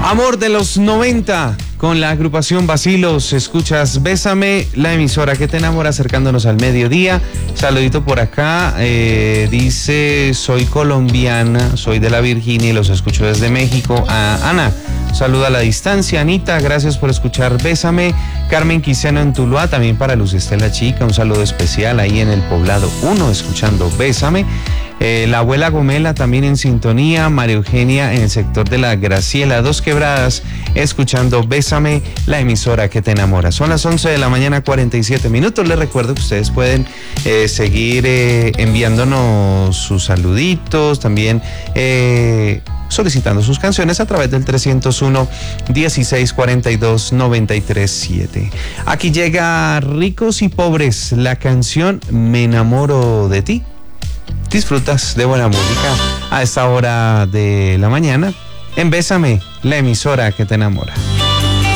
Amor de los 90, con la agrupación Bacilos, escuchas Bésame, la emisora que te enamora, acercándonos al mediodía. Saludito por acá, dice, soy colombiana, soy de la Virginia y los escucho desde México. Ana, saluda a la distancia. Anita, gracias por escuchar Bésame. Carmen Quiseno en Tuluá, también para Luz Estela Chica, un saludo especial ahí en el Poblado 1, escuchando Bésame. La abuela Gomela también en sintonía, María Eugenia en el sector de la Graciela, Dos Quebradas, escuchando Bésame, la emisora que te enamora. Son las 11 de la mañana, 47 minutos. Les recuerdo que ustedes pueden seguir enviándonos sus saluditos, también solicitando sus canciones a través del 301-1642-937. Aquí llega Ricos y Pobres, la canción Me enamoro de ti. Disfrutas de buena música a esta hora de la mañana en Bésame, la emisora que te enamora.